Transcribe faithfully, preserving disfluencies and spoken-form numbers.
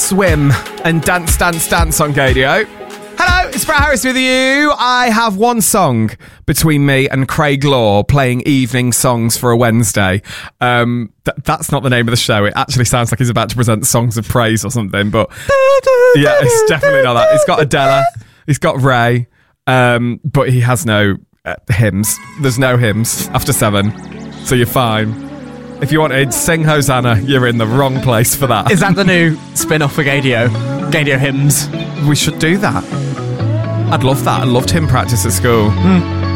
Swim and Dance, Dance, Dance on Gadio. Hello, it's Brett Harris with you. I have one song between me and Craig Law playing evening songs for a Wednesday. Um, th- that's not the name of the show. It actually sounds like he's about to present songs of praise or something, but yeah, it's definitely not that. He's got Adela, he's got Ray, um, but he has no uh, hymns. There's no hymns after seven, so you're fine. If you wanted Sing Hosanna, you're in the wrong place for that. Is that the new spin-off for Gadio? Gadio hymns? We should do that. I'd love that. I loved hymn practice at school. Mm.